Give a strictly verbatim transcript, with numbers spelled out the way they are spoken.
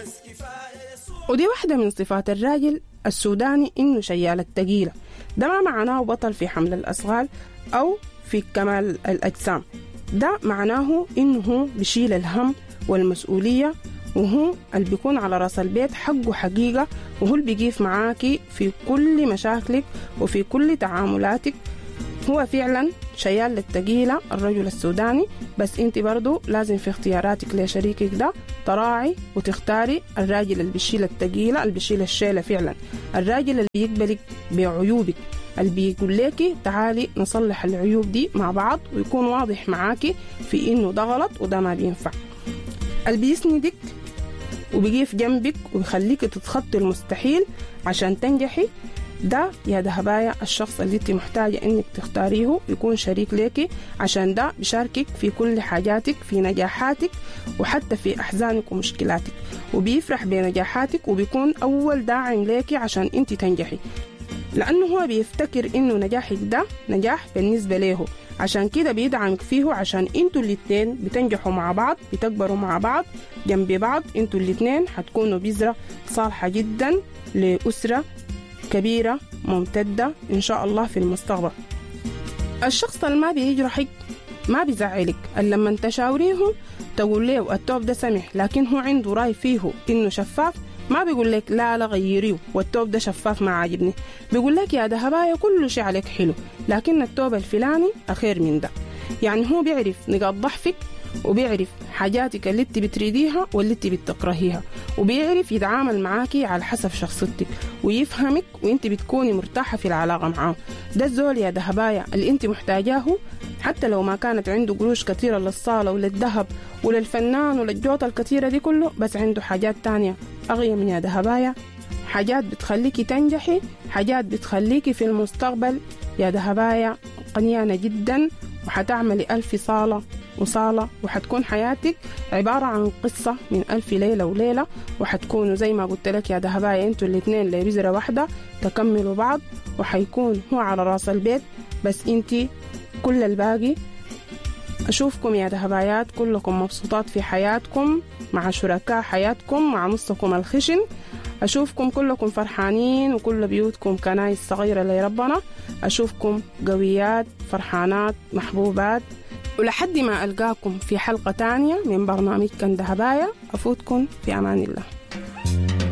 ودي واحدة من صفات الراجل السوداني، إنه شيال التقيلة. ده ما معناه بطل في حمل الأثقال أو في كمال الأجسام، ده معناه إنه هو بيشيل الهم والمسؤولية، وهو اللي بيكون على رأس البيت حقه حقيقة، وهو اللي بيقيف معاكي في كل مشاكلك وفي كل تعاملاتك. هو فعلا شيال للتقيلة الرجل السوداني. بس انت برضو لازم في اختياراتك لشريكك ده تراعي وتختاري الراجل اللي بيشيل التقيلة، اللي بيشيل الشيلة فعلا، الراجل اللي بيقبلك بعيوبك، اللي بيقول لك تعالي نصلح العيوب دي مع بعض، ويكون واضح معاكي في انه ده غلط وده ما بينفع، اللي بيسندك وبيقف جنبك ويخليك تتخطي المستحيل عشان تنجحي. ده يا دهبايا الشخص اللي انت محتاجة انك تختاريه يكون شريك ليكي، عشان ده بيشاركك في كل حاجاتك، في نجاحاتك وحتى في احزانك ومشكلاتك، وبيفرح بنجاحاتك وبيكون اول داعم ليكي عشان انت تنجحي، لانه هو بيفتكر انه نجاحك ده نجاح بالنسبة له، عشان كده بيدعمك فيه، عشان انتوا الاتنين بتنجحوا مع بعض، بتكبروا مع بعض جنب بعض، انتوا الاتنين هتكونوا بذرة صالحة جدا لأسرة كبيرة ممتدة إن شاء الله في المستقبل. الشخص اللي ما بيجرحك ما بيزعلك، اللي لما تشاوريه تقول له التوب ده سمح، لكن هو عنده رأي فيه إنه شفاف، ما بيقول لك لا لا غيريه والتوب ده شفاف ما عاجبني، بيقول لك يا دهبايا كل شيء عليك حلو، لكن التوب الفلاني أخير من ده. يعني هو بيعرف نقاط ضعفك، وبيعرف حاجاتك اللي انت بتريديها واللي انت بتكرهيها، وبيعرف يتعامل معاكي على حسب شخصيتك ويفهمك، وانت بتكوني مرتاحة في العلاقة معاه. ده الزول يا دهبايا اللي انت محتاجاه، حتى لو ما كانت عنده قروش كثيرة للصالة وللذهب وللفنان وللجوطة الكثيرة دي كله، بس عنده حاجات تانية أغيى من يا دهبايا، حاجات بتخليكي تنجحي، حاجات بتخليكي في المستقبل يا دهبايا قنيانة جدا، وحتعملي ألف صالة وصالة، وحتكون حياتك عبارة عن قصة من ألف ليلة وليلة، وحتكونوا زي ما قلت لك يا دهبايا انتوا الاثنين لبذرة واحدة تكملوا بعض، وحيكون هو على راس البيت بس انتي كل الباقي. أشوفكم يا دهبايات كلكم مبسوطات في حياتكم مع شركاء حياتكم مع نصكم الخشن، أشوفكم كلكم فرحانين وكل بيوتكم كنايس صغيرة لربنا، أشوفكم قويات فرحانات محبوبات، ولحد ما ألقاكم في حلقة تانية من برنامج كان دهبايا، أفوتكم في أمان الله.